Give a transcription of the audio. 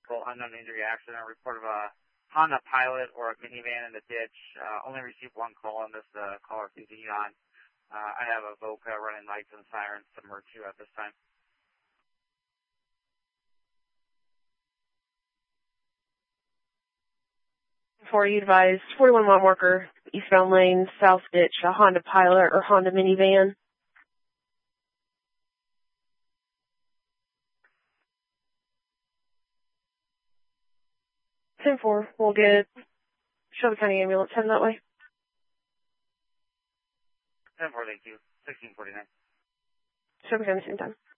vehicle, unknown injury accident, report of a Honda Pilot or a minivan in the ditch. Only received one call on this caller continued on. I have a VOCA running lights and sirens to MERT 2 at this time. Before you advised 41 mile marker, eastbound lane, south ditch, a Honda Pilot or Honda minivan. 10-4, we'll get Shelby County Ambulance heading that way. 10-4, thank you. 1649. Shelby County, same time.